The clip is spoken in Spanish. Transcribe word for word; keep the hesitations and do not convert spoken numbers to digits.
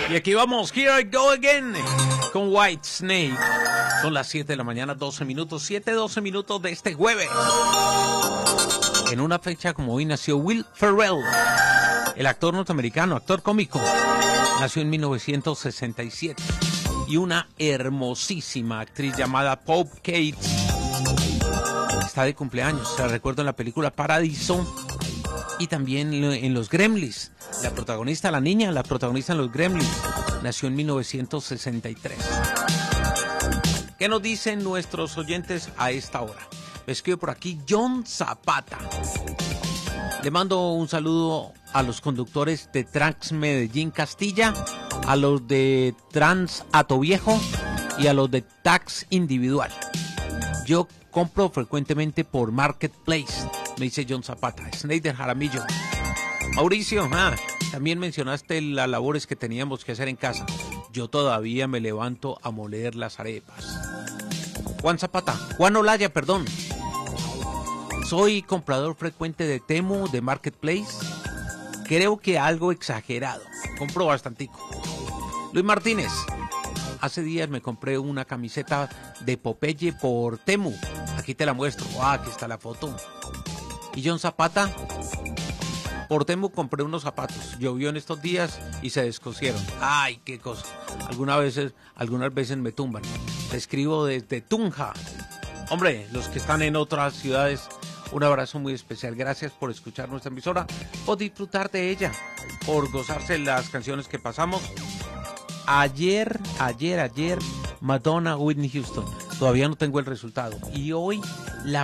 Y aquí vamos, here I go again, con White Snake. Son las siete de la mañana, doce minutos, siete, doce minutos de este jueves. En una fecha como hoy nació Will Ferrell, el actor norteamericano, actor cómico. Nació en mil novecientos sesenta y siete. Y una hermosísima actriz llamada Pope Cates está de cumpleaños. Se la recuerdo en la película Paradiso y también en Los Gremlins. La protagonista, la niña, la protagonista en Los Gremlins, nació en mil novecientos sesenta y tres. ¿Qué nos dicen nuestros oyentes a esta hora? Me escribe por aquí John Zapata. Le mando un saludo a los conductores de Trans Medellín Castilla, a los de Trans Atoviejo y a los de Tax Individual. Yo compro frecuentemente por Marketplace, me dice John Zapata. Snake de Jaramillo. Mauricio, ah, también mencionaste las labores que teníamos que hacer en casa. Yo todavía me levanto a moler las arepas. Juan Zapata, Juan Olaya, perdón. Soy comprador frecuente de Temu, de Marketplace. Creo que algo exagerado. Compro bastantico. Luis Martínez, hace días me compré una camiseta de Popeye por Temu. Aquí te la muestro. Ah, aquí está la foto. Y John Zapata, por Temu compré unos zapatos. Llovió en estos días y se descosieron. Ay, qué cosa. Algunas veces, algunas veces me tumban. Te escribo desde Tunja. Hombre, los que están en otras ciudades, un abrazo muy especial. Gracias por escuchar nuestra emisora, por disfrutar de ella, por gozarse las canciones que pasamos. Ayer, ayer, ayer, Madonna, Whitney Houston. Todavía no tengo el resultado. Y hoy